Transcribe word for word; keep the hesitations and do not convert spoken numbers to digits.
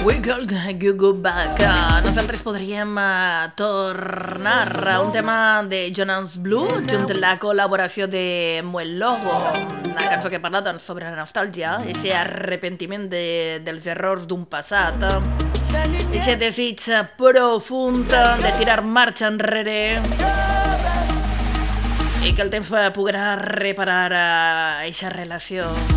We Could Go Back. Nosaltres podríem uh, tornar a un tema de Jonas Blue junt amb la col·laboració de Muel Lobo, una cançó que parla doncs, sobre la nostàlgia, aquest arrepentiment de, dels errors d'un passat, aquest desig profund de tirar marxa enrere i que el temps podrà reparar aquesta relació.